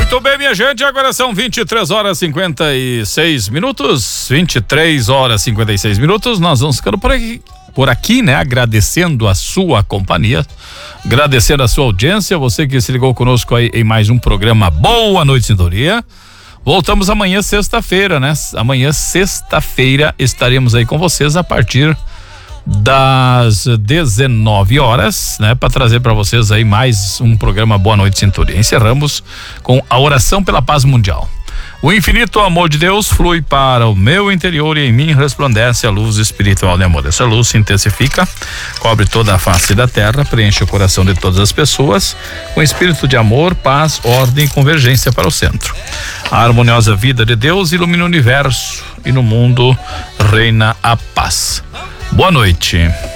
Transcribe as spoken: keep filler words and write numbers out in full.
Muito bem, minha gente, agora são vinte e três horas e cinquenta e seis minutos, vinte e três horas e cinquenta e seis minutos, nós vamos ficando por aqui, por aqui, né? Agradecendo a sua companhia, agradecendo a sua audiência, você que se ligou conosco aí em mais um programa Boa Noite Sintonia. Voltamos amanhã, sexta-feira, né? Amanhã, sexta-feira, estaremos aí com vocês a partir das dezenove horas, né, para trazer para vocês aí mais um programa Boa Noite Sintonia. Encerramos com a oração pela paz mundial. O infinito amor de Deus flui para o meu interior e em mim resplandece a luz espiritual de amor. Essa luz se intensifica, cobre toda a face da terra, preenche o coração de todas as pessoas com espírito de amor, paz, ordem e convergência para o centro. A harmoniosa vida de Deus ilumina o universo e no mundo reina a paz. Boa noite.